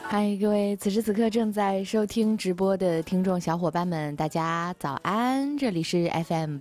嗨，各位，此时此刻正在收听直播的听众小伙伴们，大家早安！这里是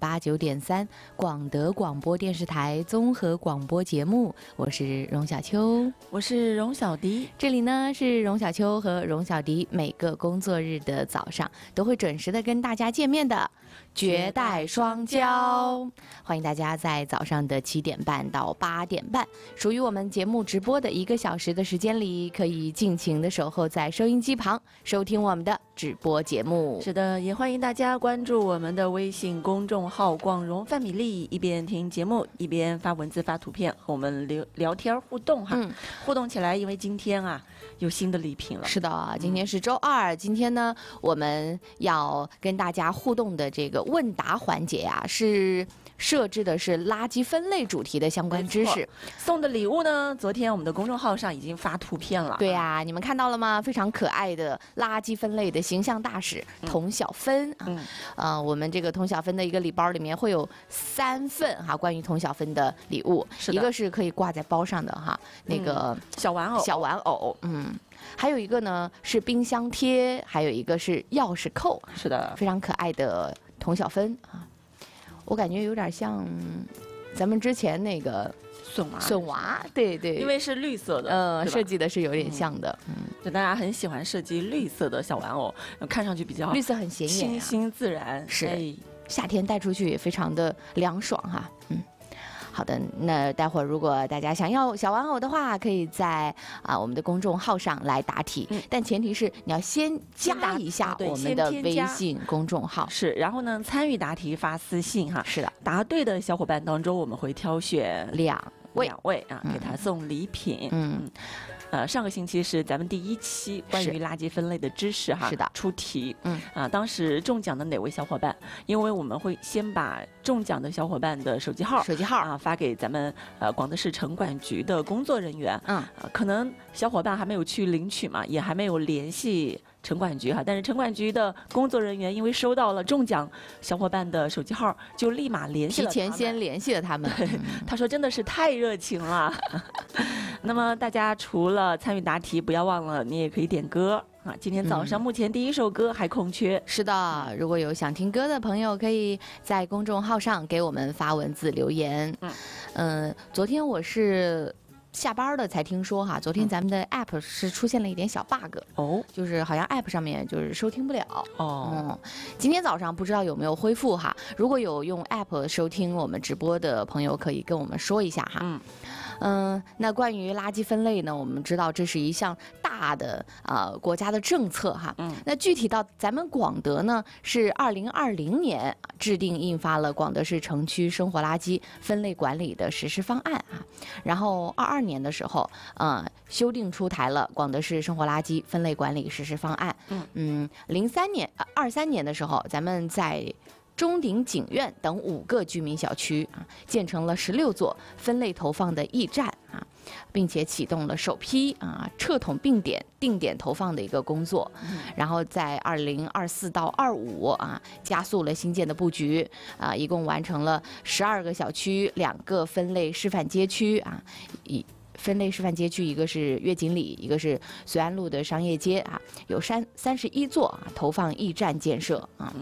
FM89.3广德广播电视台综合广播节目，我是荣小秋， 我是荣小迪。 这里呢是荣小秋和荣小迪每个工作日的早上都会准时的跟大家见面的绝代双骄，欢迎大家在早上的7点半到8点半，属于我们节目直播的1个小时的时间里，可以尽情的守候在收音机旁收听我们的直播节目。 是的，也欢迎大家关注我们的微信公众号广荣范米粒，一边听节目一边发文字发图片和我们聊天互动哈。互动起来，因为今天啊有新的礼品了。 是的，今天是周二，今天呢我们要跟大家互动的这个问答环节啊，是设置的是垃圾分类主题的相关知识。 送的礼物呢，昨天我们的公众号上已经发图片了。 对呀，你们看到了吗？非常可爱的垃圾分类的形象大使童小芬。我们这个童小芬的一个礼包里面会有3份哈，关于童小芬的礼物，一个是可以挂在包上的哈，那个小玩偶， 还有一个呢是冰箱贴，还有一个是钥匙扣。 是的， 非常可爱的童小芬啊，我感觉有点像咱们之前那个笋娃，对， 因为是绿色的， 设计的是有点像的， 就大家很喜欢设计绿色的小玩偶，看上去比较绿色很显眼， 清新自然， 是夏天带出去也非常的凉爽哈。好的，那待会儿如果大家想要小玩偶的话，可以在我们的公众号上来答题，但前提是你要先加一下我们的微信公众号， 是，然后呢参与答题发私信哈， 是的， 答对的小伙伴当中我们会挑选两位啊，给他送礼品。上个星期是咱们第1期关于垃圾分类的知识哈， 是的， 出题。当时中奖的哪位小伙伴？因为我们会先把中奖的小伙伴的手机号啊发给咱们广德市城管局的工作人员。可能小伙伴还没有去领取嘛，也还没有联系城管局哈，但是城管局的工作人员因为收到了中奖小伙伴的手机号，就立马联系了他们， 提前先联系了他们。 他说真的是太热情了。那么大家除了参与答题，不要忘了你也可以点歌啊。今天早上目前第1首歌还空缺。 是的，如果有想听歌的朋友，可以在公众号上给我们发文字留言。昨天我是下班了才听说哈，昨天咱们的 app 是出现了一点小 bug 就是好像 app 上面就是收听不了今天早上不知道有没有恢复哈，如果有用 app 收听我们直播的朋友，可以跟我们说一下哈。那关于垃圾分类呢，我们知道这是一项大的国家的政策哈。那具体到咱们广德呢，是2020年制定印发了广德市城区生活垃圾分类管理的实施方案啊，然后22年的时候修订出台了广德市生活垃圾分类管理实施方案。23年的时候，咱们在中鼎景苑等5个居民小区建成了16座分类投放的驿站并且启动了首批撤桶并点定点投放的一个工作。然后在2024到25加速了新建的布局一共完成了12个小区2个分类示范街区分类示范街区，一个是悦锦里，一个是绥安路的商业街有31座投放驿站建设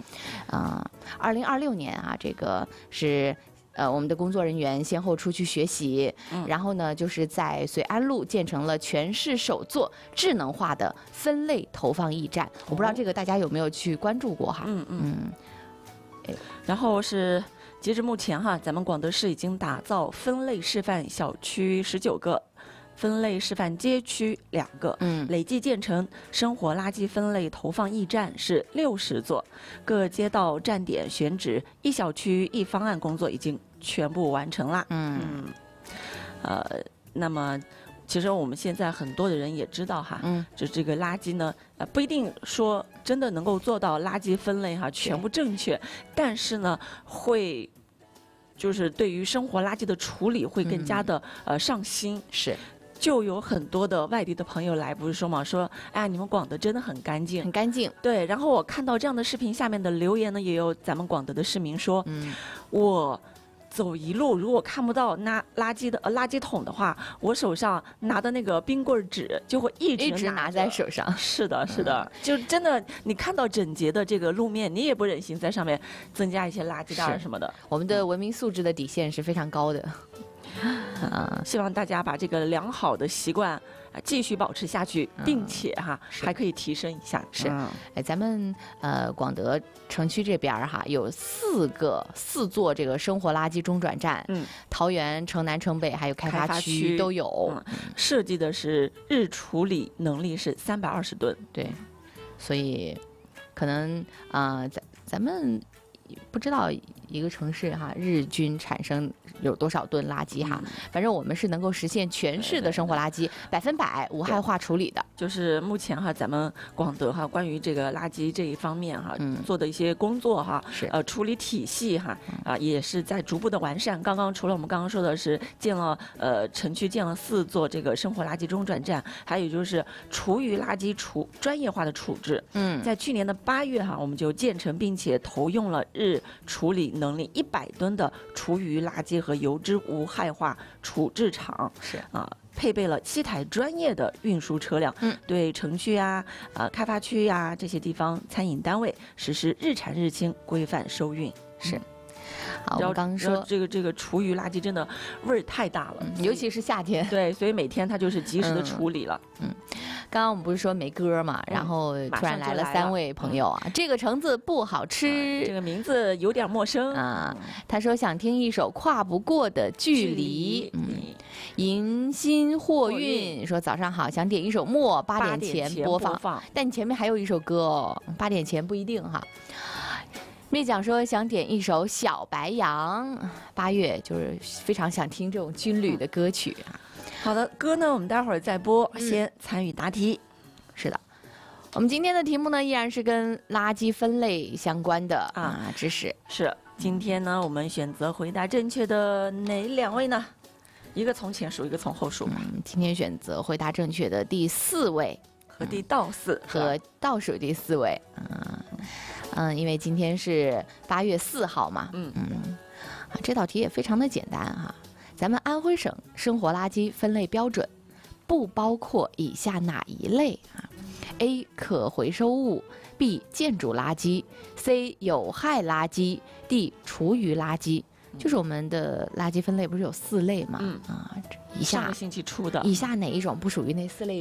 2026年这个是我们的工作人员先后出去学习，然后呢就是在绥安路建成了全市首座智能化的分类投放驿站。我不知道这个大家有没有去关注过哈。 然后是截至目前哈，咱们广德市已经打造分类示范小区19个，分类示范街区2个，累计建成生活垃圾分类投放驿站是60座，各街道站点选址1小区1方案工作已经全部完成了。那么其实我们现在很多的人也知道哈，就这个垃圾呢，不一定说真的能够做到垃圾分类哈全部正确，但是呢，会就是对于生活垃圾的处理会更加的上心。 是。 就有很多的外地的朋友来，不是说嘛，说哎，你们广德真的很干净， 很干净。 对，然后我看到这样的视频下面的留言呢，也有咱们广德的市民说，我走一路，如果看不到拿垃圾桶的话，我手上拿的那个冰棍纸就会一直拿在手上。 是的，是的，就真的你看到整洁的这个路面，你也不忍心在上面增加一些垃圾袋什么的。 我们的文明素质的底线是非常高的。 希望大家把这个良好的习惯继续保持下去，并且还可以提升一下。 是，咱们广德城区这边有四座这个生活垃圾中转站，桃园、城南、城北还有开发区都有， 设计的是日处理能力是320吨。 对，所以可能咱们不知道一个城市日均产生有多少吨垃圾反正我们是能够实现全市的生活垃圾100%无害化处理的。 就是目前咱们广德关于这个垃圾这一方面做的一些工作处理体系也是在逐步的完善。除了我们刚刚说的是城区建了4座这个生活垃圾中转站，还有就是厨余垃圾专业化的处置。在去年的8月我们就建成并且投用了日处理能力100吨的厨余垃圾和油脂无害化处置厂，配备了7台专业的运输车辆，对城区开发区这些地方餐饮单位实施日产日清规范收运。 是。好，我们刚刚说这个厨余垃圾真的味儿太大了， 尤其是夏天。 对，所以每天它就是及时的处理了。 刚刚我们不是说没歌嘛，然后突然来了3位朋友这个橙子不好吃， 这个名字有点陌生他说想听一首跨不过的距离。迎新货运说早上好，想点一首默8点前播放，但你前面还有一首歌8点前不一定灭奖说想点一首小白杨，8月就是非常想听这种军旅的歌曲。 好的，歌呢我们待会儿再播，先参与答题。 是的，我们今天的题目呢依然是跟垃圾分类相关的知识。 是，今天呢我们选择回答正确的哪2位呢？一个从前数，一个从后数。 今天选择回答正确的第4位和第倒4 和倒数第4位。因为今天是8月4号嘛。这道题也非常的简单咱们安徽省生活垃圾分类标准不包括以下哪一类？A. 可回收物 B. 建筑垃圾 C. 有害垃圾 D. 厨余垃圾。就是我们的垃圾分类不是有4类吗？ 上个星期出的， 以下哪一种不属于那4类